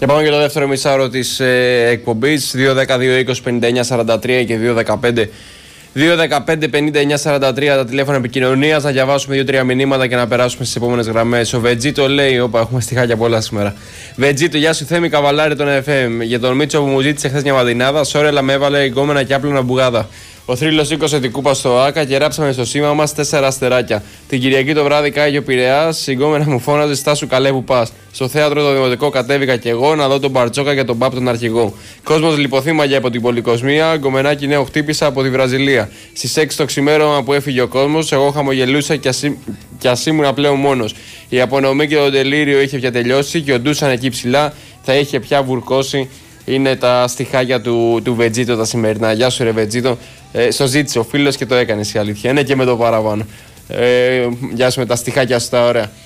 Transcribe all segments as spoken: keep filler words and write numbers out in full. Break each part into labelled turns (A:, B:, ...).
A: Και πάμε για το δεύτερο μισάωρο της ε, εκπομπής. δύο δέκα δύο είκοσι πενήντα εννιά σαράντα τρία και δύο δεκαπέντε δύο δεκαπέντε πενήντα εννιά σαράντα τρία τα τηλέφωνα επικοινωνίας. Να διαβάσουμε δύο τρία μηνύματα και να περάσουμε στις επόμενες γραμμές. Ο Βετζίτο λέει: Όπα, έχουμε στιχάκια πολλά σήμερα. Βετζίτο, γεια σου Θέμη, καβαλάρι τον εφ εμ. Για τον Μίτσο που μου ζήτησε χθες μια μαδινάδα, σόρελα με έβαλε εγκόμενα και άπλωνα μπουγάδα. Ο Θρύλος σήκωσε την κούπα στο Άκα και ράψαμε στο σήμα μας τέσσερα αστεράκια. Την Κυριακή το βράδυ κάγει ο Πειραιάς, η γκόμενα μου φώναζε στάσου καλέ που πας. Στο θέατρο το δημοτικό κατέβηκα κι εγώ να δω τον Μπαρτσόκα και τον Παπ τον αρχηγό. Κόσμος λιποθύμαγε από την πολυκοσμία, γκομενάκι νέο χτύπησα από τη Βραζιλία. Στις έξι το ξημέρωμα που έφυγε ο κόσμος, εγώ χαμογελούσα κι ασύ... ας ήμουν πλέον μόνος. Η απονομή και το τελείριο είχε πια τελειώσει και ο Ντούσαν εκεί ψηλά θα είχε πια βουρκώσει. Είναι τα στιχάκια του, του Βετζίτο τα σημερινά. Γεια σου ρε Βετζίτο. Ε, στο ζήτησε ο φίλος και το έκανες η αλήθεια. Είναι και με το παραπάνω. Ε, γεια σου με τα στιχάκια σου τα ωραία.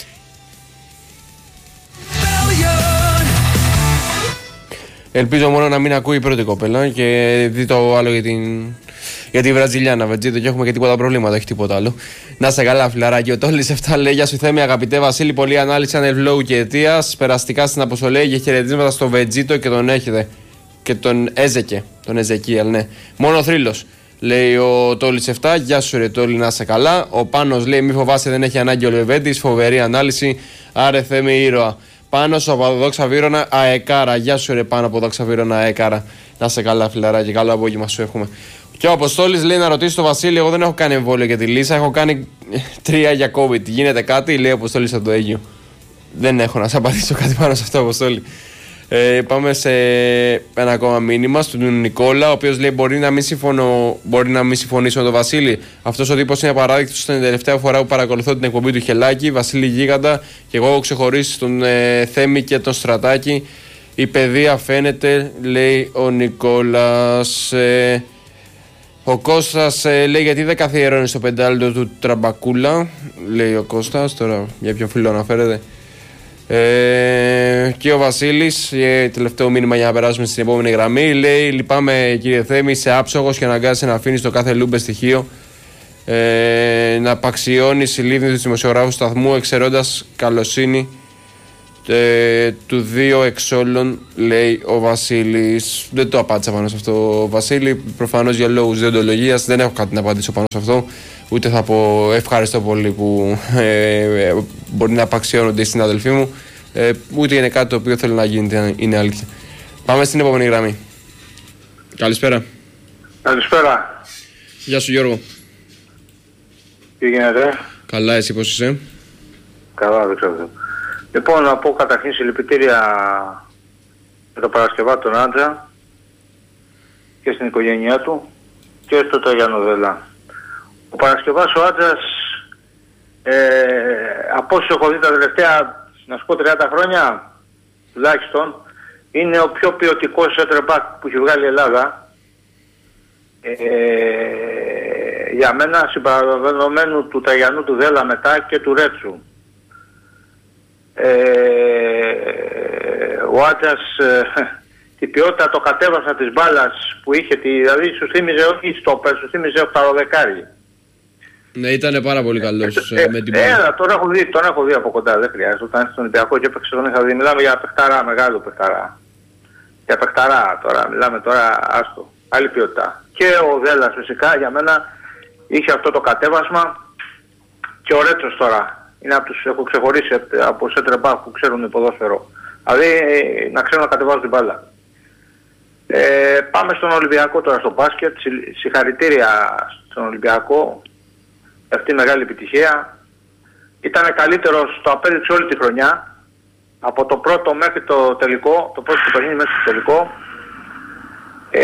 A: Ελπίζω μόνο να μην ακούει η πρώτη κοπέλα και δει το άλλο για την, για τη Βραζιλιάνα Βετζίτο και έχουμε και τίποτα προβλήματα, όχι τίποτα άλλο. Να είσαι καλά φιλαράκι. Ο Τόλης εφτά λέει: Γεια σου Θέμη, αγαπητέ Βασίλη, πολλή ανάλυση ανελβλόγου και αιτίας. Περαστικά στην αποστολή και χαιρετίσματα στο Βετζίτο και τον έχετε. Και τον Έζεκε, τον Εζεκίελ, ναι. Μόνο Θρύλος, λέει ο Τόλης εφτά. Γεια σου ρε Τόλη, να είσαι καλά. Ο Πάνος λέει: Μη φοβάσαι, δεν έχει ανάγκη ο Λεβέντης. Φοβερή ανάλυση. Άρε Θέμη ήρωα. Πάνος από Δόξα Βύρωνα αεκάρα. Γεια σου ρε Πάνο από Δόξα Βύρωνα αεκάρα. Να είσαι καλά φιλαράκι, καλό απόγευμα σου έχουμε. Και ο Αποστόλης λέει να ρωτήσει τον Βασίλη: Εγώ δεν έχω κάνει εμβόλιο για τη Λύσα, έχω κάνει τρία για COVID. Γίνεται κάτι, λέει ο Αποστόλης από το Αίγυο. Δεν έχω να σας απαντήσω κάτι πάνω σε αυτό, Αποστόλη. Ε, πάμε σε ένα ακόμα μήνυμα στον Νικόλα, ο οποίος λέει: Μπορεί να μην, συμφωνώ, μπορεί να μην συμφωνήσω με τον Βασίλη. Αυτός ο τύπος είναι απαράδεκτος. Στην τελευταία φορά που παρακολουθώ την εκπομπή του Χελάκη, Βασίλη Γίγαντα, και εγώ έχω ξεχωρίσει τον ε, Θέμη και τον Στρατάκη. Η παιδεία φαίνεται, λέει ο Νικόλας. Ε, ο Κώστας ε, λέει: Γιατί δεν καθιερώνει στο πεντάλεπτο του Τραμπακούλα, λέει ο Κώστας. Τώρα για ποιο φίλο αναφέρεται. Ε, και ο Βασίλης, ε, τελευταίο μήνυμα για να περάσουμε στην επόμενη γραμμή, λέει: Λυπάμαι κύριε Θέμη, είσαι άψογος και αναγκάζεσαι να αφήνεις το κάθε λούμπε στοιχείο ε, να απαξιώνεις η λίβνη του δημοσιογράφου σταθμού εξαιρώντας καλοσύνη ε, του δύο εξόλων, λέει ο Βασίλης. Δεν το απάντησα πάνω σε αυτό, Βασίλη. Προφανώς για λόγους διοντολογίας δεν έχω κάτι να απαντήσω πάνω σε αυτό. Ούτε θα πω ευχαριστώ πολύ που ε, ε, μπορεί να απαξιώνονται οι συναδελφοί μου. Ε, ούτε είναι κάτι το οποίο θέλω να γίνει, είναι αλήθεια. Πάμε στην επόμενη γραμμή. Καλησπέρα.
B: Καλησπέρα.
A: Γεια σου Γιώργο.
B: Τι γίνεται?
A: Καλά, εσύ πώς είσαι?
B: Καλά, δεν ξέρω. Λοιπόν, να πω καταρχήν συλληπιτήρια με το Παρασκευά τον Άντζα και στην οικογένειά του και στο Τραγιανοδέλα. Ο Παρασκευάς ο Άντζας, ε, από όσοι έχω δει τα τελευταία, να σου πω, τριάντα χρόνια τουλάχιστον, είναι ο πιο ποιοτικός center back που έχει βγάλει η Ελλάδα. Ε, για μένα συμπαραβενωμένου του Τραγιανού, του Δέλα μετά και του Ρέτσου. Ε, ο Άντζας, ε, την ποιότητα, το κατέβασμα της μπάλας που είχε, τη, δηλαδή σου θύμιζε όχι στόπερ, σου θύμιζε οκταροδεκάρι.
A: Ναι, ήταν πάρα πολύ καλός ε, με την μπάλα.
B: Έλα, τον έχω δει, τον έχω δει από κοντά, δεν χρειάζεται. Όταν ήρθε στον Ολυμπιακό και έπαιξε, τον είχα δει. Μιλάμε για παιχταρά, μεγάλο παιχταρά. Για παιχταρά τώρα, μιλάμε τώρα, άστο. Άλλη ποιότητα. Και ο Δέλλας φυσικά για μένα είχε αυτό το κατέβασμα. Και ο Ρέτσος τώρα. Είναι από τους, έχω ξεχωρίσει από center back που ξέρουν ποδόσφαιρο. Δηλαδή να ξέρουν να κατεβάζουν την μπάλα. Ε, πάμε στον Ολυμπιακό τώρα στο μπάσκετ. Συγχαρητήρια στον Ολυμπιακό. Αυτή η μεγάλη επιτυχία. Ήταν καλύτερος, το απέδειξε όλη τη χρονιά. Από το πρώτο μέχρι το τελικό, το πρώτο του παιχνίδι μέχρι το τελικό. Ε,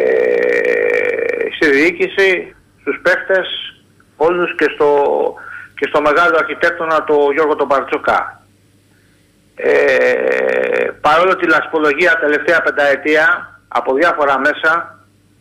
B: στη διοίκηση, στους παίχτες, όλους και στο, και στο μεγάλο αρχιτέκτονα το Γιώργο τον Μπαρτσόκα. Ε, παρόλο τη λασπολογία τελευταία πενταετία από διάφορα μέσα,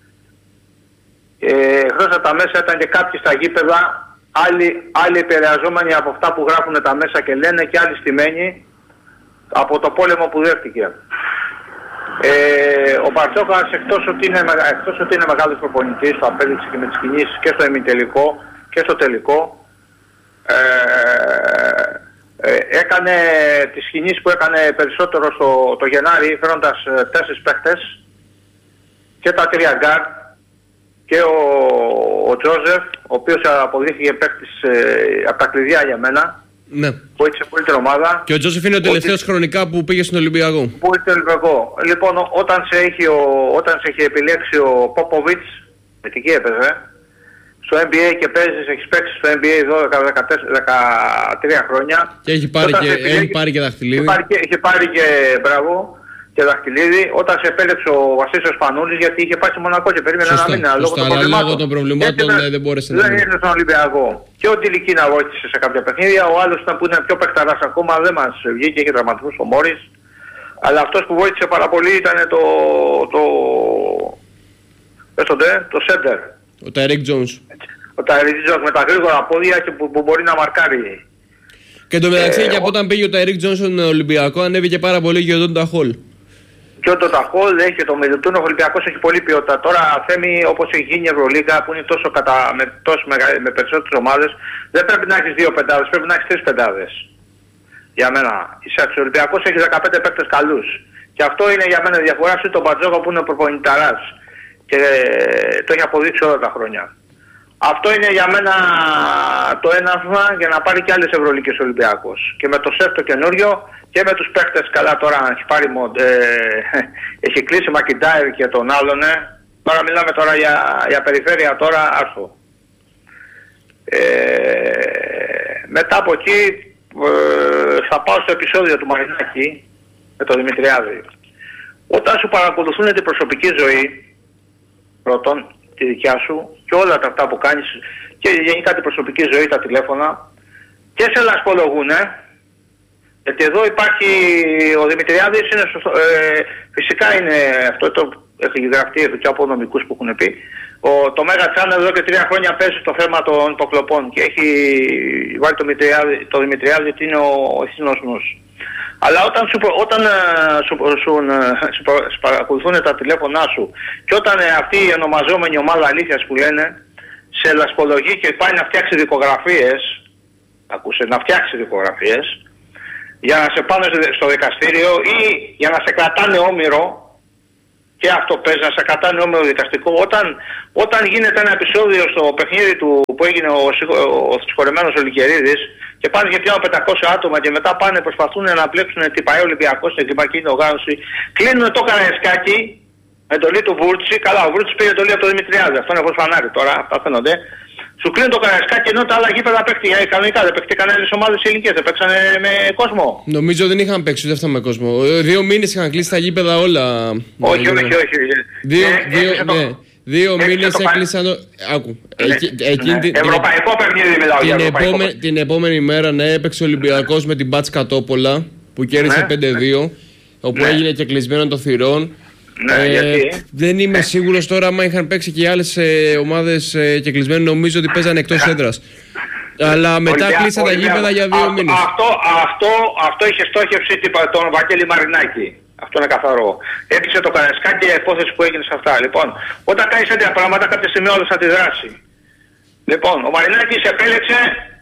B: ε, εκτός από τα μέσα ήταν και κάποιοι στα γήπεδα, άλλοι, άλλοι επηρεαζόμενοι από αυτά που γράφουν τα μέσα και λένε και άλλοι στημένοι από το πόλεμο που δέχτηκε. Ε, ο Μπαρτσόκας, εκτός ότι είναι, εκτός ότι είναι μεγάλος προπονητής, το απέδειξε και με τις κινήσεις και στο ημιτελικό και στο τελικό, ε, ε, έκανε τις κινήσεις που έκανε περισσότερο στο το Γενάρη, φέροντας ε, τέσσερις παίχτες και τα τρία γκάρ και ο, ο Τζόζεφ, ο οποίος αποδείχθηκε παίχτης ε, από τα κλειδιά για μένα.
A: Ναι.
B: Που έχει σε πολύ την ομάδα.
A: Και ο Τζόσεφ είναι ο τελευταίος ότι... χρονικά που πήγε στον Ολυμπιακό.
B: Που πήγε στον Ολυμπιακό. Λοιπόν, όταν σε έχει, ο, όταν σε έχει επιλέξει ο Πόποβιτς, με τι έπαιζε, στο N B A και παίζεις, έχεις παίξει στο N B A δώδεκα με δεκατρία χρόνια. Και έχει πάρει, και, επιλέγει, έχει πάρει και δαχτυλίδι. Έχει πάρει και, έχει πάρει και μπράβο. Και δαχτυλίδι, όταν σε επέλεξε ο Βασίλης ο Σπανούλης, γιατί είχε πάει στο Μονακό και περίμενε ένα μήνα λόγω των προβλημάτων. Λόγω των προβλημάτων δεν, δεν μπόρεσε να βγει. Δεν ήρθε στον Ολυμπιακό. Και ο Τιλικίνα βοήθησε σε κάποια παιχνίδια. Ο άλλος ήταν που είναι πιο παιχταράς ακόμα, δεν μας βγήκε, είχε τραυματισμούς ο Μόρις. Αλλά αυτός που βοήθησε πάρα πολύ ήταν το. το. το, το Σέντερ.
A: Ο Τάιρικ Τζόνς.
B: Ο Τάιρικ Τζόνς με τα γρήγορα πόδια και που, που μπορεί να μαρκάρει.
A: Και το μεταξύ ε, και από όταν πήγε ο Τάιρικ Τζόνς στον Ολυμπιακό ανέβηκε πάρα πολύ και ο Ντόντα Χολ.
B: Και ο Ταχόλ έχει και το Μιλουτούνο, ο Ολυμπιακός έχει πολύ ποιότητα. Τώρα Θέμη, όπως έχει γίνει η Ευρωλίγκα που είναι τόσο, κατα... με, τόσο μεγα... με περισσότερες ομάδες, δεν πρέπει να έχεις δύο πεντάδες, πρέπει να έχεις τρεις πεντάδες. Για μένα. Ο Ολυμπιακός έχει δεκαπέντε παίκτες καλούς. Και αυτό είναι για μένα διαφορά σου τον Μπατζόκα που είναι προπονηταράς. Και το έχει αποδείξει όλα τα χρόνια. Αυτό είναι για μένα το έναυσμα για να πάρει και άλλες Ευρωλίγκες Ολυμπιακός. Και με το σεφ το καινούριο και με τους παίκτες καλά τώρα έχει πάρει ε, έχει κλείσει Μακιντάιρ και τον άλλον. Ε. Τώρα μιλάμε τώρα για, για περιφέρεια τώρα άστο. Ε, μετά από εκεί ε, θα πάω στο επεισόδιο του Μαρινάκη με τον Δημητριάδη. Όταν σου παρακολουθούν την προσωπική ζωή, πρώτον τη δικιά σου και όλα τα αυτά που κάνεις και γενικά την προσωπική ζωή, τα τηλέφωνα και σε λασπολογούν, ε, γιατί εδώ υπάρχει ο Δημητριάδης, είναι σωστό, ε, φυσικά είναι αυτό το έχει γραφτεί εδώ και από νομικούς που έχουν πει. Ο, το Mega Channel εδώ και τρία χρόνια παίζει το θέμα των υποκλοπών και έχει βάλει το Δημητριάδη, το Δημητριάδη γιατί είναι ο, ο ευθύνος νους. Αλλά όταν, σου, όταν σου, σου, σου, σου παρακολουθούν τα τηλέφωνά σου και όταν αυτή η ονομαζόμενη ομάδα αλήθειας που λένε σε λασπολογεί και πάει να φτιάξει δικογραφίες, ακούσε, να φτιάξει δικογραφίες για να σε πάνε στο δικαστήριο ή για να σε κρατάνε όμηρο, και αυτό παίζει να σε κρατάνε όμηρο δικαστικό, όταν, όταν γίνεται ένα επεισόδιο στο παιχνίδι του που έγινε ο, ο συγχωρεμένος ο Λικερίδης και πάνε και πλέον πεντακόσια άτομα και μετά πάνε προσπαθούν να πλέξουν την ΠαΕ Ολυμπιακό στην κλιμακική οργάνωση, κλείνουν το Καραϊσκάκι με εντολή του Βούρτσι. Καλά, ο Βούρτσι πήρε εντολή από τον Δημητριάδη, αυτό είναι όπως φανάρι τώρα, αυτά φαίνονται. Σου κλείνουν το Καραϊσκάκι ενώ τα άλλα γήπεδα παίχτηκαν κανονικά, δεν παίχτηκαν άλλες ομάδες ελληνικές, δεν παίξανε με κόσμο.
A: Νομίζω δεν είχαν παίξει ούτε αυτά με κόσμο. Δύο μήνες είχαν κλείσει τα γήπεδα όλα.
B: Όχι, όχι, όχι.
A: Δύο, δύο, ναι. Δύο μήνες έκλεισαν. Άκου.
B: Ευρωπαϊκό παιχνίδι μιλάω.
A: Την επόμενη μέρα ναι, έπαιξε ο Ολυμπιακός με την Μπάτς Κατόπολα που κέρδισε πέντε δύο, όπου έγινε και κλεισμένο των θυρών.
B: Ναι, ε, γιατί?
A: Δεν είμαι σίγουρος τώρα άμα είχαν παίξει και οι άλλες ε, ομάδες ε, και κλεισμένοι, νομίζω ότι παίζανε εκτός έδρας. Αλλά μετά κλείσαν τα γήπεδα για δύο μήνες.
B: Αυτό, αυτό, αυτό είχε στόχευση τον Βαγγέλη Μαρινάκη. Αυτό είναι καθαρό. Έκλεισε το Καραϊσκάκι και η υπόθεση που έγινε σε αυτά. Λοιπόν, όταν κάνεις τέτοια πράγματα, κάποια στιγμή όλος θα τη δράσει. Λοιπόν, ο Μαρινάκης επέλεξε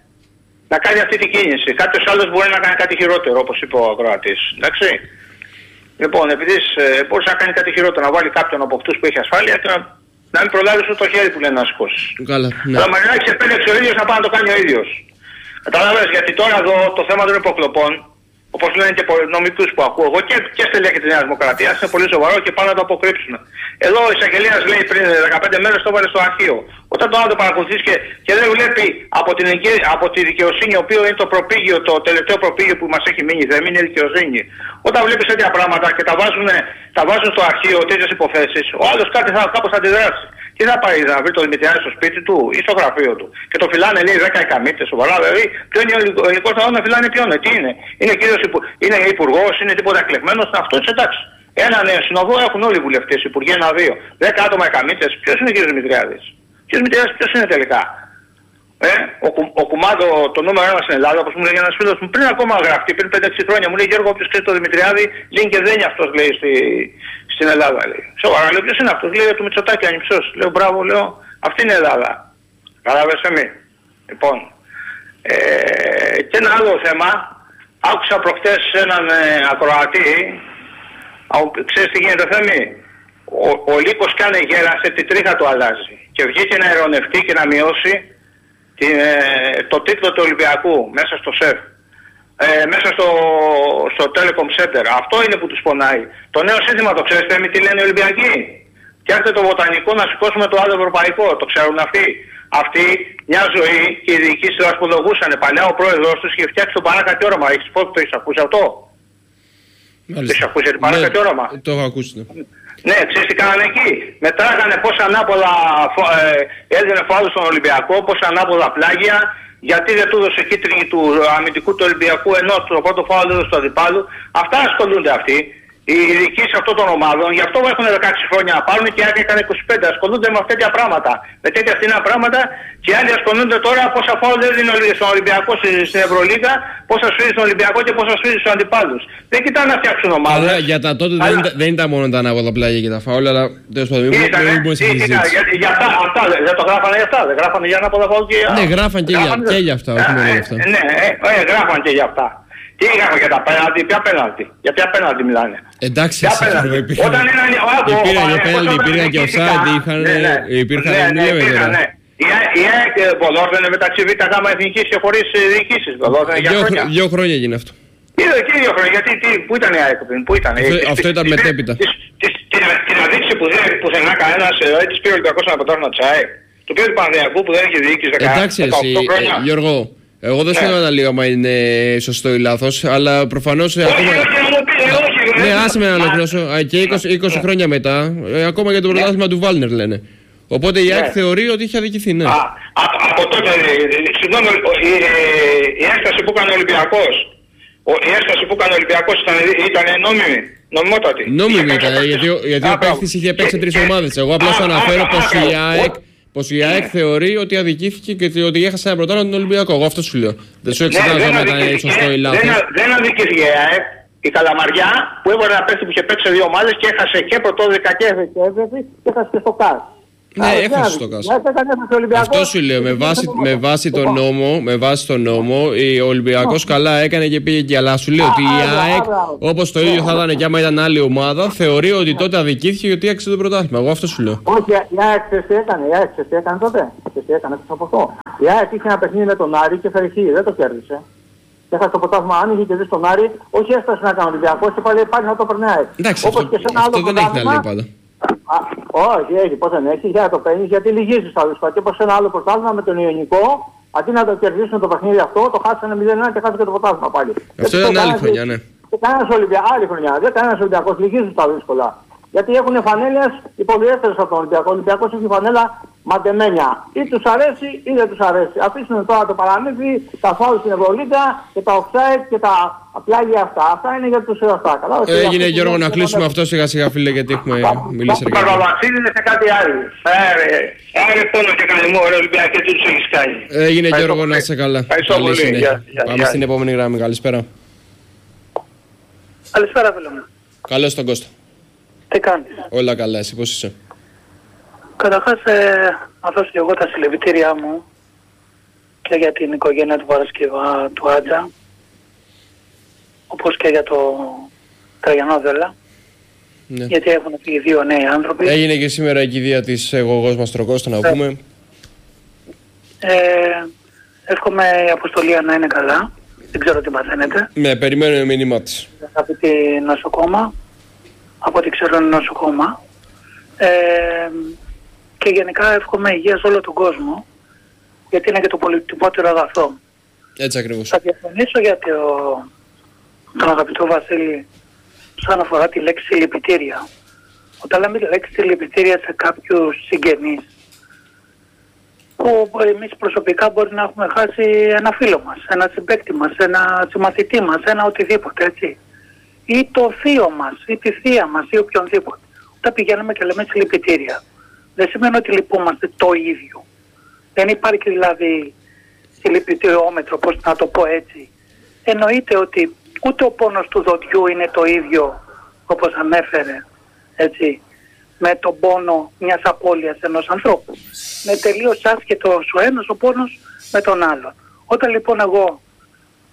B: να κάνει αυτή την κίνηση. Κάποιος άλλος μπορεί να κάνει κάτι χειρότερο, όπως είπε ο ακροατής. Εντάξει. Λοιπόν, επειδή ε, μπορούσε να κάνει κάτι χειρότερο, να βάλει κάποιον από αυτούς που έχει ασφάλεια και να, να μην προλάβει σου το χέρι που λένε να σηκώσει.
A: Καλά. Ναι.
B: Αλλά ο Μαρινάκης επέλεξε ο ίδιος να πάει να το κάνει ο ίδιος. Καταλαβαίνεις, γιατί τώρα εδώ το θέμα των υποκλοπών, όπως λένε και νομικούς που ακούω εγώ και, και στελέχη της Νέας Δημοκρατίας, είναι πολύ σοβαρό και πάνε να το αποκρύψουν. Εδώ ο εισαγγελέας λέει πριν δεκαπέντε μέρες το έβαλε στο αρχείο. Όταν το άλλο το παρακολουθείς και, και δεν βλέπει από, την, από τη δικαιοσύνη, ο οποίο είναι το προπήγιο, το τελευταίο προπήγιο που μας έχει μείνει, δεν είναι δικαιοσύνη. Όταν βλέπεις τέτοια πράγματα και τα βάζουν, τα βάζουν στο αρχείο τέτοιες υποθέσεις, ο άλλος κάτι θα, κάπως θα αντιδράσει. Τι θα πάει, να βρει το Δημητριάδη στο σπίτι του ή στο γραφείο του. Και το φυλάνε, λέει, δέκα εκαμίτες, σοβαρά, δηλαδή. Ποιο είναι ο ελληνικός λαός να φυλάνε, ποιον είναι, τι είναι. Είναι κύριος υπου... είναι υπουργός, είναι τίποτα εκλεγμένος, αυτό είναι εντάξει. Ένα νέο συνοδό έχουν όλοι οι βουλευτές, υπουργοί, ένα-δύο. Δέκα άτομα εκαμίτες, ποιος είναι ο κύριος Δημητριάδης. Ο κύριος Δημητριάδης ποιος είναι τελικά. Ε, ο, Κου, ο Κουμάντο, το νούμερο ένα στην Ελλάδα, όπως μου λέει ένας φίλος μου, πριν ακόμα γραφτεί, πριν πέντε έξι χρόνια, μου λέει Γιώργο, όποιος ξέρει το Δημητριάδη, λέει και δεν είναι αυτός, λέει, στη, στην Ελλάδα. Λέει. Σοβαρά, λέω, ποιος είναι αυτός, λέει, του Μητσοτάκη ανυψός. Λέω, μπράβο, λέω, αυτή είναι η Ελλάδα. Κατάλαβες εμείς. Λοιπόν, ε, και ένα άλλο θέμα, άκουσα προχτές έναν ε, ακροατή, α, ξέρεις τι γίνεται Θέμη, ο, ο Λύκος κάνε γέρασε, τη τρίχα του αλλάζει και βγήκε να ειρωνευτεί και να μειώσει την, ε, το τίτλο του Ολυμπιακού μέσα στο ΣΕΦ. Ε, μέσα στο, στο Telecom Center. Αυτό είναι που τους πονάει. Το νέο σύνθημα το ξέρετε με τι λένε οι Ολυμπιακοί? Φτιάχτε το βοτανικό να σηκώσουμε το άλλο ευρωπαϊκό. Το ξέρουν αυτοί. Αυτοί μια ζωή και οι διοικήσεις το ασπολογούσαν. Παλιά ο πρόεδρος τους είχε φτιάξει το παράκατη όραμα. Έχεις πότε το έχεις ακούσει αυτό? Το έχεις ακούσει το παράκατη
A: ναι,
B: όραμα?
A: Το έχω ακούσει. Ναι,
B: ναι, ξέρεις τι κάνανε εκεί? Μετράγανε πόσα ανάποδα ε, έδινε φάουλ στον Ολυμπιακό, πόσα ανάποδα πλάγια. Γιατί δεν του έδωσε κίτρινη του αμυντικού του Ολυμπιακού ενώ το πρώτο φάουλ έδωσε του αντιπάλου. Αυτά ασχολούνται αυτοί. Οι διοικήσεις αυτών των ομάδων, γι' αυτό έχουν δεκαέξι χρόνια να πάρουν και άλλοι έκανε είκοσι πέντε. Ασχολούνται με τέτοια πράγματα. Με τέτοια φθηνά πράγματα και άλλοι ασχολούνται τώρα πόσα φάουλ έδινε στον Ολυμπιακό στην Ευρωλίγα, πόσα σφύρι στον Ολυμπιακό και πόσα σφύρι στους αντιπάλους. Δεν κοιτάνε να φτιάξουν ομάδες.
A: Αλλά για τα τότε αλλά... δεν, δεν ήταν μόνο τα ανάποδα πλάγια και τα φάουλ, αλλά τέλος πάντων μην μπορούμε σε συζήτηση.
B: Για αυτά, αυτά δεν το γράφανε για αυτά, δεν γράφανε για ανάποδα φάουλ και για...
A: Ναι, γράφαν και για αυτά, όχι μόνο για αυτά.
B: Ναι, γράφαν και για αυτά. Τι είχαμε για τα πέναλτι, ποια πέναλτι, για ποια πέναλτι μιλάνε?
A: Εντάξει,
B: υπήρχαν
A: και πέναλτι, υπήρχαν και offside, υπήρχαν μη λέμε τώρα.
B: Η ΑΕΚ βολόρδανε μεταξύ Β' Γ' Εθνικής και χωρίς διοικήσεις, βολόρδανε για χρόνια.
A: Δύο χρόνια έγινε αυτό.
B: Είδε και δύο χρόνια, γιατί πού ήταν η ΑΕΚ πριν, πού ήταν?
A: Αυτό ήταν μετέπειτα.
B: Την αδείξη που δεν έκανε κανένας, έτσι πήρε ο Ολυμπιακός ένα πρωτάθλημα της ΑΕΚ. Του πήρε του Παναθηναϊκού που δεν είχε διοίκηση δεκαοκτώ χρόνια.
A: Γιώργο. Εγώ δεν σου λέω αναλύω αν είναι σωστό ή λάθος, αλλά προφανώς.
B: Όχι,
A: ακόμα...
B: όχι, όχι,
A: ναι, άσε με να ολοκληρώσω. Και είκοσι, είκοσι χρόνια μετά, ε, ακόμα για το πρωτάθλημα του Βάλνερ λένε. Οπότε η ΑΕΚ θεωρεί ότι είχε αδικηθεί, ναι.
B: Α, από τότε, συγγνώμη, η έσταση που έκανε ο Ολυμπιακός, η έσταση που έκανε ο Ολυμπιακός ήταν, ήταν νόμιμη, νομιμότατη.
A: Νόμιμη ήταν, γιατί, γιατί ο παίκτης είχε παίξει τρεις ομάδες. Εγώ απλά σου αναφέρω πως η ΑΕΚ. Πως η ΑΕΚ θεωρεί ότι αδικήθηκε και ότι έχασε ένα πρωτάθλημα τον Ολυμπιακό. Εγώ αυτό σου λέω. Δεν σου εξετάζω αν ήταν σωστό ή λάθος.
B: Δεν αδικήθηκε η ΑΕΚ. Η Καλαμαριά που έβαλε ένα παίκτη που είχε παίξει δύο ομάδες και έχασε και πρωτόδικα και έφεση και έχασε και στο ΚΑΣ.
A: Ναι, έχασε το ΚΑΣ. Αυτό σου λέω. Με βάση, με βάση τον νόμο, με βάση τον νόμο, ο Ολυμπιακός καλά έκανε και πήγε εκεί. Αλλά σου λέω ότι η ΑΕΚ, όπως το ίδιο θα ήταν και άμα ήταν άλλη ομάδα, θεωρεί ότι τότε αδικήθηκε γιατί έξε το πρωτάθλημα. Εγώ αυτό σου λέω.
C: Όχι, η ΑΕΚ τι έκανε, η ΑΕΚ τι έκανε τότε. Τι έκανε από αυτό. Η ΑΕΚ είχε ένα παιχνίδι με τον Άρη και φερχή, δεν το κέρδισε. Και έχασε το πρωτάθλημα, αν είχε κερδίσει τον Άρη, όχι έφτασε να κάνει Ολυμπιακός και πάλι πάλι να το περνάει.
A: Εντάξει, αυτό, αυτό δεν έχει να λέει πάντα.
C: Α, όχι, έχει, πώς δεν έχει, για να το παίρνεις, γιατί λυγίζεις στα δύσκολα. Και όπως ένα άλλο πρωτάθλημα με τον Ιωνικό, αντί να το κερδίσουν το παιχνίδι αυτό, το χάσανε μηδέν ένα και χάσανε και το πρωτάθλημα πάλι.
A: Αυτό ήταν άλλη χρονιά, ναι.
C: Και κανένας Ολυμπιακός, άλλη χρονιά, δεν κανένας Ολυμπιακός λυγίζουν στα δύσκολα. Γιατί έχουν φανέλες οι πολυεύτερες από τον Ολυμπιακό. Ο Ολυμπιακός έχει φανέλα μαντεμένια. Ή τους αρέσει ή δεν τους αρέσει. Αφήσουν τώρα το παραμύθι, τα φάουλ στην Ευρωλίγκα και τα offside και τα πλάγια αυτά. Αυτά είναι για τους αυτά.
A: Έγινε Γιώργο να κλείσουμε αυτό σιγά σιγά φίλε γιατί έχουμε μιλήσει αρκετά.
B: Παπαβασίλη είναι σε κάτι άλλο. Άρε πόνο και καλημό, ρε Ολυμπιακέ, τι τους έχεις κάνει.
A: Έγινε Γιώργο να είσαι καλά. Πάμε στην επόμενη γραμμή. Καλησπέρα.
D: Καλησπέρα φίλε μου.
A: Καλώς τον Κώστα.
D: Τι κάνεις?
A: Όλα καλά, εσύ πώς είσαι?
D: Καταρχάς ε, να δώσω και εγώ τα συλληπιτήριά μου και για την οικογένεια του Παρασκευά του Άτζα, όπως και για το Τραγιανό Δέλα, ναι. Γιατί έχουν φύγει δύο νέοι άνθρωποι.
A: Έγινε και σήμερα η κηδεία της εγωγός Μαστροκώστα, να πούμε.
D: Ε, εύχομαι η αποστολή να είναι καλά. Δεν ξέρω τι μαθαίνετε.
A: Ναι, περιμένουμε μήνυμα της.
D: Αγαπητή νοσοκόμα, από ό,τι ξέρω είναι νοσοκόμα. Ε, και γενικά εύχομαι υγεία σε όλο τον κόσμο, γιατί είναι και το πολυτιμότερο αγαθό.
A: Έτσι ακριβώς.
D: Θα διαφωνήσω για το, τον αγαπητό Βασίλη σαν αφορά τη λέξη συλληπιτήρια. Όταν λέμε τη λέξη συλληπιτήρια σε κάποιους συγγενείς, που εμείς προσωπικά μπορεί να έχουμε χάσει ένα φίλο μας, ένα συμπαίκτη μας, ένα συμμαθητή μας, ένα οτιδήποτε, έτσι. Ή το θείο μας, ή τη θεία μας, ή οποιονδήποτε. Όταν πηγαίνουμε και λέμε συλληπιτήρια, δεν σημαίνει ότι λυπούμαστε το ίδιο. Δεν υπάρχει δηλαδή συλληπιτηριόμετρο, πώς να το πω έτσι. Εννοείται ότι ούτε ο πόνος του δοντιού είναι το ίδιο, όπως ανέφερε, έτσι, με τον πόνο μιας απώλειας ενός ανθρώπου. Είναι τελείως άσχετος ο ένας ο πόνος με τον άλλο. Όταν λοιπόν εγώ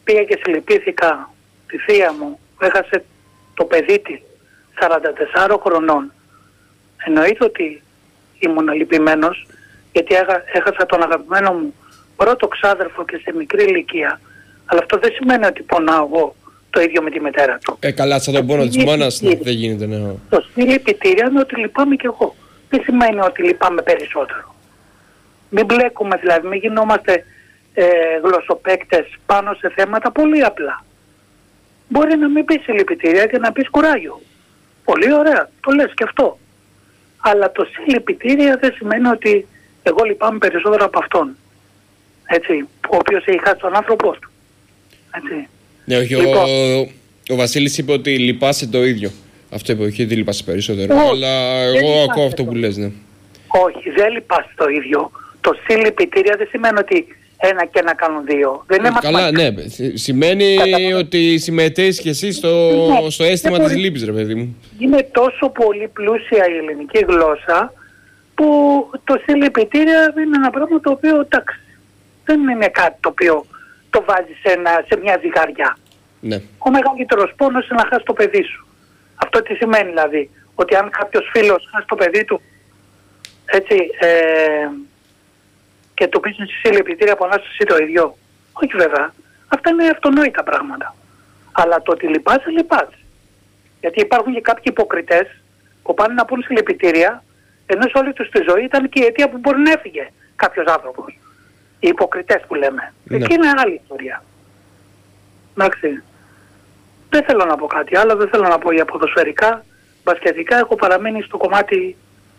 D: πήγα και συλληπήθηκα τη θεία μου που έχασε το παιδί της σαράντα τεσσάρων χρονών. Εννοείται ότι ήμουν λυπημένος, γιατί έχασα τον αγαπημένο μου πρώτο ξάδερφο και σε μικρή ηλικία. Αλλά αυτό δεν σημαίνει ότι πονάω εγώ το ίδιο με τη μητέρα του.
A: Ε, καλά, σαν τον πόνο της μάνας ναι, δεν γίνεται, ναι.
D: Το συλληπιτήρια είναι ότι λυπάμαι κι εγώ. Δεν σημαίνει ότι λυπάμαι περισσότερο. Μην μπλέκουμε δηλαδή, μην γινόμαστε ε, γλωσσοπαίκτες πάνω σε θέματα πολύ απλά. Μπορεί να μην πεις συλληπιτήρια και να πεις κουράγιο. Πολύ ωραία, το λες και αυτό. Αλλά το συλληπιτήρια δεν σημαίνει ότι εγώ λυπάμαι περισσότερο από αυτόν. Έτσι, ο οποίος έχει χάσει τον άνθρωπό του. Έτσι.
A: Ναι, όχι, λοιπόν, ο, ο Βασίλης είπε ότι λυπάσαι το ίδιο. Αυτό είπε, όχι, δεν λυπάσαι περισσότερο. Όχι, αλλά εγώ ακούω αυτό που λες, ναι.
D: Όχι, δεν λυπάσαι το ίδιο. Το συλληπιτήρια δεν σημαίνει ότι ένα και ένα κάνουν δύο. Δεν είναι
A: καλά, ναι. Σημαίνει Κατα... ότι συμμετέχεις και εσύ στο, ναι, στο αίσθημα της λύπης, ρε παιδί μου.
D: Είναι τόσο πολύ πλούσια η ελληνική γλώσσα που το συλληπιτήρια είναι ένα πράγμα το οποίο, εντάξει, δεν είναι κάτι το οποίο το βάζεις σε, ένα, σε μια ζυγαριά.
A: Ναι.
D: Ο μεγαλύτερος πόνος είναι να χάσει το παιδί σου. Αυτό τι σημαίνει δηλαδή? Ότι αν κάποιος φίλος χάσει το παιδί του, έτσι, ε, και του πεις συλληπιτήρια πονάς εσύ το ίδιο. Όχι βέβαια. Αυτά είναι αυτονόητα πράγματα. Αλλά το ότι λυπάσαι, λυπάσαι. Γιατί υπάρχουν και κάποιοι υποκριτές που πάνε να πούν συλληπιτήρια, ενώ σε όλη τους τη ζωή ήταν και η αιτία που μπορεί να έφυγε κάποιος άνθρωπος. Οι υποκριτές που λέμε. Ναι. Εκεί είναι άλλη ιστορία. Εντάξει. Δεν θέλω να πω κάτι άλλο, δεν θέλω να πω για ποδοσφαιρικά, μπασκετικά. Έχω παραμείνει στο κομμάτι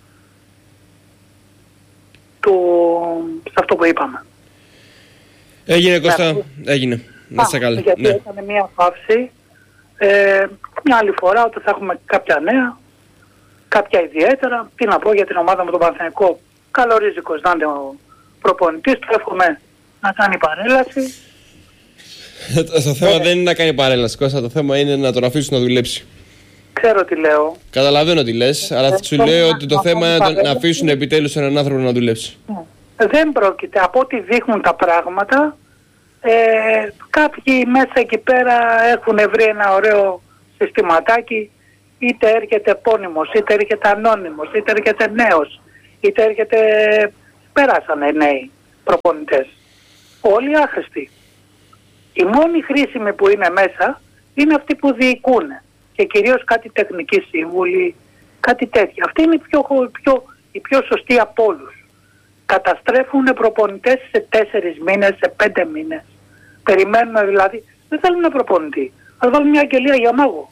D: του, σε αυτό που είπαμε.
A: Έγινε Κώστα, έγινε. Να είσαι καλά.
D: Γιατί ναι. Έκανε μια παύση, ε, μια άλλη φορά όταν θα έχουμε κάποια νέα, κάποια ιδιαίτερα. Τι να πω για την ομάδα με τον Παναθηναϊκό. Καλορίζικος να είναι ο προπονητής, του εύχομαι να κάνει παρέλαση.
A: Το θέμα δεν είναι να κάνει παρέλαση, Κώστα, το θέμα είναι να τον αφήσουν να δουλέψει.
D: Ξέρω τι λέω.
A: Καταλαβαίνω τι λες, αλλά σου λέω ότι το θέμα είναι να αφήσουν επιτέλους έναν άνθρωπο να δουλέψει.
D: Δεν πρόκειται. Από ό,τι δείχνουν τα πράγματα, ε, κάποιοι μέσα εκεί πέρα έχουν βρει ένα ωραίο συστηματάκι, είτε έρχεται επώνυμος, είτε έρχεται ανώνυμος, είτε έρχεται νέος, είτε έρχεται... Πέρασανε νέοι προπονητές. Όλοι άχρηστοι. Οι μόνοι χρήσιμοι που είναι μέσα είναι αυτοί που διοικούν. Και κυρίως κάτι τεχνική σύμβουλοι, κάτι τέτοια. Αυτοί είναι οι πιο, πιο, οι πιο σωστοί από όλους. Καταστρέφουν προπονητές σε τέσσερις μήνες, σε πέντε μήνες. Περιμένουν δηλαδή, δεν θέλουν να προπονητή. Θα βάλουν μια αγγελία για μάγο.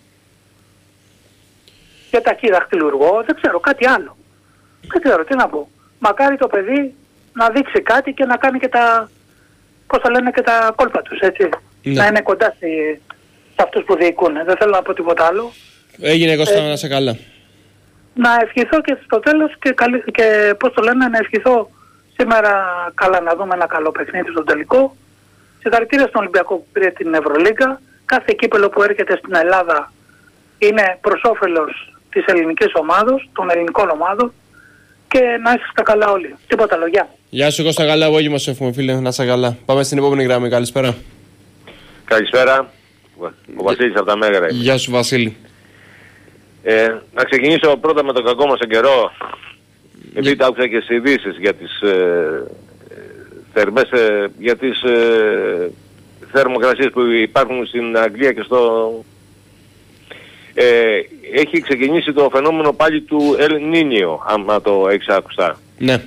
D: Για ταχυδαχτυλουργό, δεν ξέρω, κάτι άλλο. Δεν ξέρω τι να πω. Μακάρι το παιδί να δείξει κάτι και να κάνει και τα, πώς θα λένε, και τα κόλπα τους, έτσι. Ναι. Να είναι κοντά σε, σε αυτούς που διοικούν. Δεν θέλω να πω τίποτα άλλο.
A: Έγινε Κώστα, ε, να είσαι καλά.
D: Να ευχηθώ και στο τέλος και, καλή, και πώς το λένε, να ευχηθώ σήμερα καλά να δούμε ένα καλό παιχνίδι στον τελικό. Συγχαρητήρια στον Ολυμπιακό που πήρε την Ευρωλίγκα. Κάθε κύπελο που έρχεται στην Ελλάδα είναι προς όφελος της ελληνικής ομάδος, των ελληνικών ομάδων. Και να είστε καλά όλοι. Τίποτα άλλο. Γεια.
A: Γεια σου Κώστα, καλά απόγευμα σου εύχομαι φίλε. Να είσαι καλά. Πάμε στην επόμενη γραμμή. Καλησπέρα.
E: Καλησπέρα. Ο Βασίλης από τα Μέγαρα.
A: Γεια σου Βασίλη.
E: Ε, να ξεκινήσω πρώτα με τον κακό μας καιρό. Επειδή τα άκουσα και στις ειδήσεις για τις ε, θερμές, ε, για τις ε, θερμοκρασίες που υπάρχουν στην Αγγλία και στο... Ε, έχει ξεκινήσει το φαινόμενο πάλι του El Niño, άμα το έχεις άκουσα.
A: Ναι.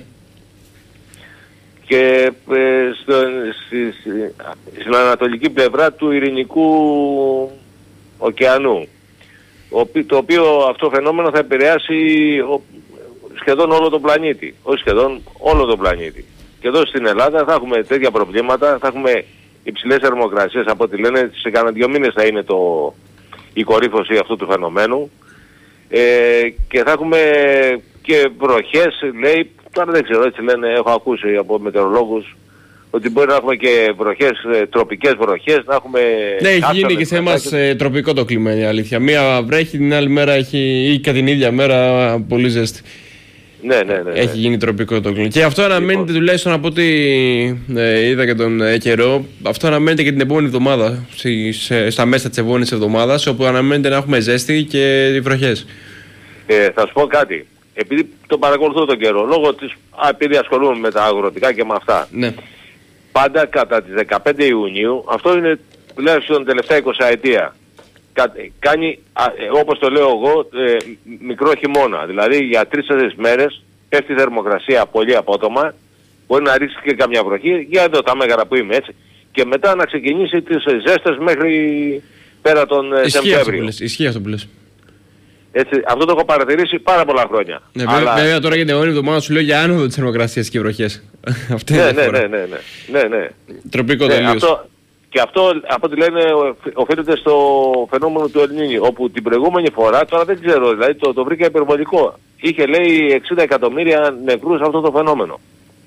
E: Και ε, στο, στη, στην ανατολική πλευρά του Ειρηνικού ωκεανού. Το οποίο αυτό φαινόμενο θα επηρεάσει ο, σχεδόν όλο τον πλανήτη. Όχι σχεδόν, όλο τον πλανήτη. Και εδώ στην Ελλάδα θα έχουμε τέτοια προβλήματα, θα έχουμε υψηλές θερμοκρασίες, από ό,τι λένε σε κάνα δύο μήνες θα είναι το... η κορύφωση αυτού του φαινομένου, ε, και θα έχουμε και βροχές, λέει, τώρα δεν ξέρω, έτσι λένε, έχω ακούσει από μετεωρολόγους, ότι μπορεί να έχουμε και βροχές, ε, τροπικές βροχές, να έχουμε...
A: Ναι, έχει γίνει και σε εμάς ε, τροπικό το κλίμα, η αλήθεια. Μία βρέχει, την άλλη μέρα έχει, ή και την ίδια μέρα πολύ ζέστη.
E: Ναι, ναι, ναι, ναι.
A: Έχει γίνει τροπικό το κλίμα. Και αυτό αναμένεται λοιπόν, τουλάχιστον από ό,τι ε, είδα και τον ε, καιρό, αυτό αναμένεται και την επόμενη εβδομάδα, στις, ε, στα μέσα της επόμενης εβδομάδας, όπου αναμένεται να έχουμε ζέστη και βροχές.
E: Ε, θα σου πω κάτι. Επειδή το παρακολουθώ τον καιρό, λόγω της, α, επειδή ασχολούμαι με τα αγροτικά και με αυτά,
A: ναι.
E: πάντα κατά τις δεκαπέντε Ιουνίου, αυτό είναι τουλάχιστον τελευταία εικοσαετία, κάνει, όπως το λέω εγώ, ε, μικρό χειμώνα. Δηλαδή για τρεις-τέσσερις μέρες πέφτει η θερμοκρασία πολύ απότομα, μπορεί να ρίξει και καμιά βροχή, για εδώ τα μέγαρα που είμαι, έτσι. Και μετά να ξεκινήσει τις ζέστες μέχρι πέρα τον Σεπτέμβριο.
A: Ισχύει αυτό που λες.
E: Έτσι, αυτό το έχω παρατηρήσει πάρα πολλά χρόνια.
A: Ναι,
E: αλλά...
A: Βέβαια τώρα για την επόμενη εβδομάδα σου λέω για άνοδο της θερμοκρασίας και βροχές. Αυτή
E: ναι,
A: είναι
E: ναι, ναι, ναι, ναι, ναι, ναι.
A: Τροπικό
E: ναι,
A: τελείως.
E: Αυτό, και αυτό από ό,τι λένε οφείλεται στο φαινόμενο του Ελνίνι, όπου την προηγούμενη φορά, τώρα δεν ξέρω, δηλαδή το, το βρήκα υπερβολικό. Είχε λέει εξήντα εκατομμύρια νεκρούς αυτό το φαινόμενο.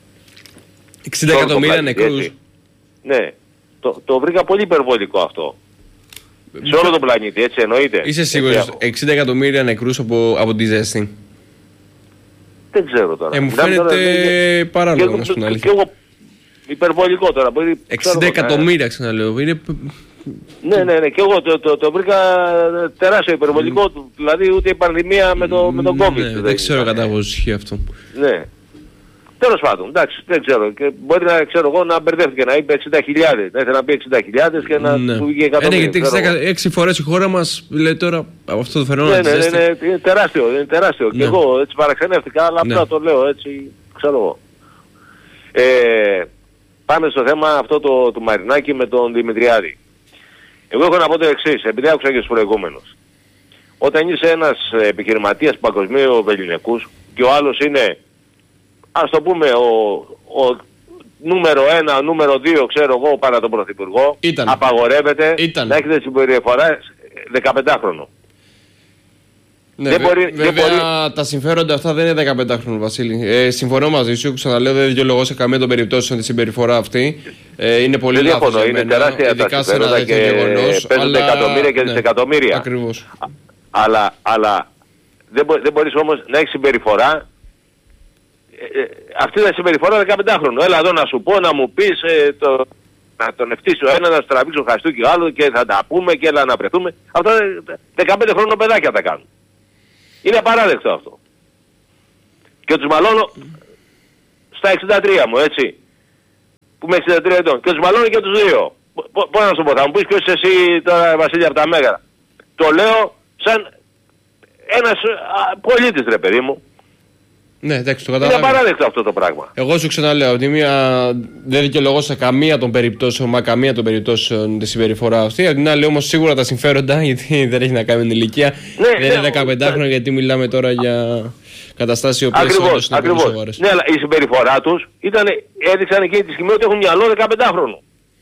A: εξήντα εκατομμύρια νεκρούς.
E: Έτσι. Ναι, το, το βρήκα πολύ υπερβολικό αυτό. Σε όλο τον πλανήτη, έτσι εννοείται.
A: Είσαι σίγουρος εξήντα εκατομμύρια νεκρούς από, από τη ζέστη?
E: Δεν ξέρω τώρα.
A: Ε, μου φαίνεται παράλογο να σου την αλήθεια.
E: Και εγώ υπερβολικό τώρα.
A: εξήντα εκατομμύρια ξαναλέω. Είναι...
E: Ναι, ναι, ναι. Και εγώ το, το, το βρήκα τεράστιο υπερβολικό. Mm. Δηλαδή ούτε η πανδημία με, το, με τον COVID.
A: Ναι, δεν, δεν ξέρω κατά πόσο ισχύει αυτό.
E: Ναι. Τέλος πάντων, εντάξει, δεν ξέρω. Και μπορεί να ξέρω εγώ να μπερδεύτηκε να είπε εξήντα χιλιάδες. Να ήθελε να πει εξήντα χιλιάδες και να
A: ναι.
E: του βγει εκατομμύρια.
A: Είναι γιατί έξι φορές η χώρα μας λέει τώρα από αυτό το φαινόμενο.
E: Ναι, ναι, ναι, ναι, είναι τεράστιο. Είναι τεράστιο. Ναι. Και εγώ έτσι παραξενεύτηκα, αλλά απλά ναι. το λέω έτσι, ξέρω εγώ. Ε, πάμε στο θέμα αυτό το, του Μαρινάκη με τον Δημητριάδη. Εγώ έχω να πω το εξής, επειδή άκουσα και στους προηγούμενους. Όταν είσαι ένας επιχειρηματίας παγκοσμίου ελληνικούς και ο άλλος είναι, ας το πούμε, ο, ο νούμερο ένα, νούμερο δύο, ξέρω εγώ, παρά τον Πρωθυπουργό,
A: Ήταν.
E: απαγορεύεται
A: Ήταν.
E: να έχετε συμπεριφορά δεκαπεντάχρονο.
A: Ναι,
E: δεν
A: βε,
E: μπορεί,
A: βέβαια
E: δεν μπορεί...
A: τα συμφέροντα αυτά δεν είναι δεκαπεντάχρονο, Βασίλη. Ε, συμφωνώ μαζί σου, ξαναλέω, δεν δικαιολογώ σε καμία των περιπτώσεων τη συμπεριφορά αυτή. Ε, είναι πολύ λάθος για
E: είναι
A: μένα,
E: τεράστια
A: ειδικά σε ένα τέτοιο γεγονός.
E: Παίζονται
A: αλλά...
E: εκατομμύρια και δισεκατομμύρια.
A: Ναι, ακριβώς.
E: Αλλά, αλλά δεν, μπο, δεν μπορείς όμως να έχεις συμπεριφορά, ε, ε, αυτή είναι συμπεριφορά δεκαπεντάχρονο. Έλα εδώ να σου πω, να μου πεις, ε, το, να τον ευτύσω ένα, να σου τραβήξω χαστούκι άλλο και θα τα πούμε και έλα να βρεθούμε. Αυτά δεκαπέντε χρόνο παιδάκια τα κάνουν. Είναι απαράδεκτο αυτό. Και τους μαλώνω στα εξήντα τρία μου, έτσι. Που είμαι εξήντα τρία ετών. Και τους μαλώνω και τους δύο. Πώς να σου πω, θα μου πεις ποιος είσαι εσύ τώρα, Βασίλη, από τα Μέγαρα. Το λέω σαν ένας πολίτης, ρε παιδί μου.
A: Ναι, εντάξει, το καταλαβαίνω.
E: Είναι απαράδεκτο αυτό το πράγμα.
A: Εγώ σου ξαναλέω ότι μία δεν δικαιολογώ σε καμία των περιπτώσεων, μα καμία των περιπτώσεων τη συμπεριφορά αυτή. Απ' την άλλη όμως σίγουρα τα συμφέροντα, γιατί δεν έχει να κάνει με την ηλικία.
E: Ναι,
A: δεν
E: ναι,
A: είναι δεκαπεντάχρονο, ναι. Γιατί μιλάμε τώρα για καταστάσεις οι οποίες όντως είναι πολύ σοβαρές.
E: Ναι, αλλά η συμπεριφορά τους ήταν, έδειξαν εκείνη τη στιγμή ότι έχουν μυαλό δεκαπεντάχρονο.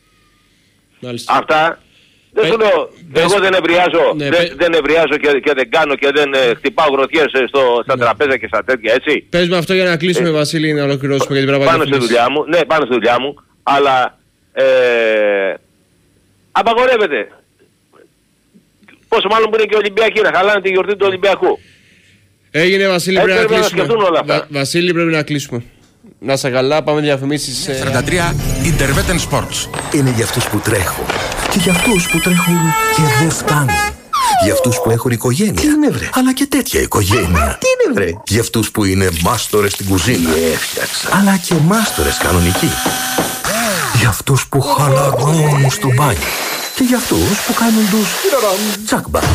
E: Αυτά. Δεν σου λέω, εγώ δεν εμπριάζω,
A: ναι,
E: δεν,
A: πε...
E: δεν εμπριάζω και, και δεν κάνω και δεν ε, χτυπάω γροθιές στο, στα ναι. τραπέζια και στα τέτοια, έτσι.
A: Πες με αυτό για να κλείσουμε, ε, Βασίλη, να ολοκληρώσουμε γιατί πρέπει να
E: πάνω στη δουλειά μου, ναι, πάνω στη δουλειά μου, αλλά ε, απαγορεύεται. Πόσο μάλλον που είναι και Ολυμπιακοί, να χαλάνε τη γιορτή του Ολυμπιακού.
A: Έγινε, Βασίλη, πρέπει, πρέπει να κλείσουμε.
E: Όλα αυτά.
A: Βα, Βασίλη, πρέπει να κλείσουμε. Να είσαι καλά, πάμε διαφημίσεις.
F: τριάντα τρία Intervetten Sports.
G: Είναι για αυτούς που τρέχουν. Και για αυτούς που τρέχουν και δεν φτάνουν. Για αυτούς που έχουν οικογένεια. Τι είναι βρε. Αλλά και τέτοια οικογένεια. Τι είναι βρε. Για αυτούς που είναι μάστορες στην κουζίνα. Έφτιαξα. Αλλά και μάστορες κανονικοί. Για αυτούς που χαλαρώνουν στο μπάνιο. Και για αυτούς που κάνουν τους τσακμπα.